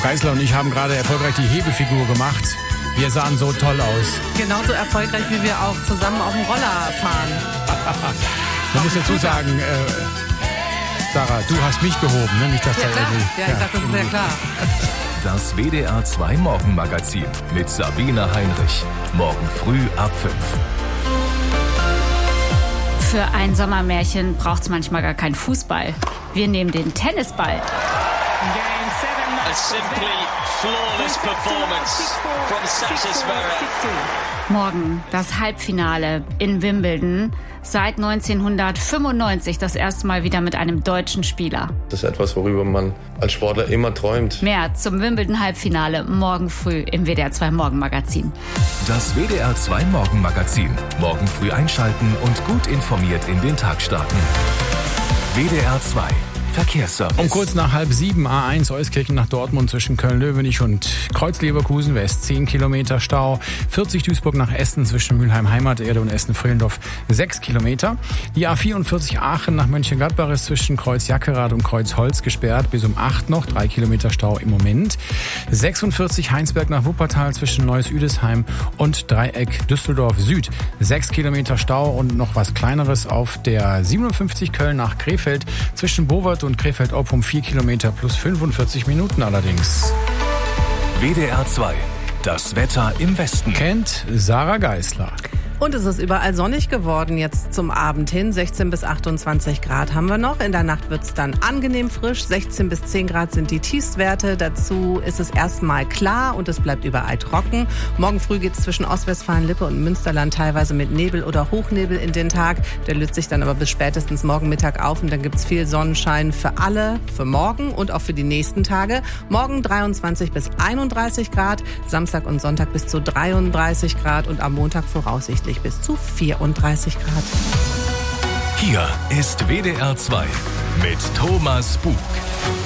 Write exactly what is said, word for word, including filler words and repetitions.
Geisler und ich haben gerade erfolgreich die Hebefigur gemacht. Wir sahen so toll aus. Genauso erfolgreich, wie wir auch zusammen auf dem Roller fahren. Man muss dazu sagen, äh, Sarah, du hast mich gehoben, ne? Nicht, dass Ja, da klar. irgendwie... Ja, ich sag, das ist ja klar. Das W D R zwei Morgenmagazin mit Sabine Heinrich. Morgen früh ab fünf. Für ein Sommermärchen braucht's manchmal gar keinen Fußball. Wir nehmen den Tennisball. A simply flawless performance from Sasha Zverev. Morgen das Halbfinale in Wimbledon. Seit neunzehnhundertfünfundneunzig das erste Mal wieder mit einem deutschen Spieler. Das ist etwas, worüber man als Sportler immer träumt. Mehr zum Wimbledon-Halbfinale morgen früh im W D R zwei Morgenmagazin. Das W D R zwei Morgenmagazin. Morgen früh einschalten und gut informiert in den Tag starten. W D R zwei Verkehrsservice. Um kurz nach halb sieben A eins Euskirchen nach Dortmund zwischen Köln-Löwenich und Kreuz-Leverkusen West zehn Kilometer Stau. vierzig Duisburg nach Essen zwischen Mülheim-Heimaterde und Essen-Frehlendorf sechs Kilometer. Die A vierundvierzig Aachen nach Mönchengladbach ist zwischen Kreuz-Jackerath und Kreuz-Holz gesperrt. Bis um acht noch, drei Kilometer Stau im Moment. sechsundvierzig Heinsberg nach Wuppertal zwischen Neuss-Üdesheim und Dreieck Düsseldorf Süd. sechs Kilometer Stau und noch was Kleineres auf der siebenundfünfzig Köln nach Krefeld zwischen Bowert und Krefeld-Oppum vier Kilometer plus fünfundvierzig Minuten allerdings. W D R zwei. Das Wetter im Westen. Kennt Sarah Geisler. Und es ist überall sonnig geworden jetzt zum Abend hin. sechzehn bis achtundzwanzig Grad haben wir noch. In der Nacht wird es dann angenehm frisch. sechzehn bis zehn Grad sind die Tiefstwerte. Dazu ist es erstmal klar und es bleibt überall trocken. Morgen früh geht es zwischen Ostwestfalen-Lippe und Münsterland teilweise mit Nebel oder Hochnebel in den Tag. Der löst sich dann aber bis spätestens morgen Mittag auf und dann gibt es viel Sonnenschein für alle, für morgen und auch für die nächsten Tage. Morgen dreiundzwanzig bis einunddreißig Grad, Samstag und Sonntag bis zu dreiunddreißig Grad und am Montag voraussichtlich bis zu vierunddreißig Grad. Hier ist W D R zwei mit Thomas Bug.